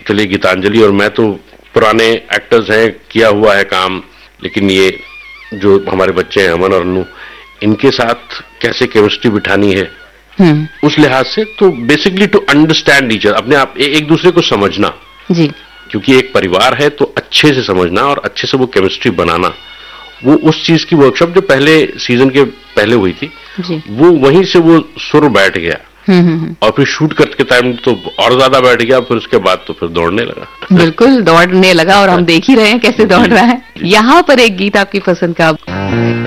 चलिए गीतांजलि और मैं तो पुराने एक्टर्स हैं, किया हुआ है काम, लेकिन ये जो हमारे बच्चे हैं अमन और अनु, इनके साथ कैसे केमिस्ट्री बिठानी है उस लिहाज से, तो बेसिकली टू अंडरस्टैंड टीचर, अपने आप एक दूसरे को समझना जी, क्योंकि एक परिवार है तो अच्छे से समझना और अच्छे से वो केमिस्ट्री बनाना, वो उस चीज की वर्कशॉप जो पहले सीजन के पहले हुई थी जी, वो वहीं से वो सुर बैठ गया और फिर शूट करते टाइम तो और ज्यादा बैठ गया, फिर उसके बाद तो फिर दौड़ने लगा। बिल्कुल दौड़ने लगा और हम देख ही रहे हैं कैसे दौड़ रहा है। यहाँ पर एक गीत आपकी पसंद का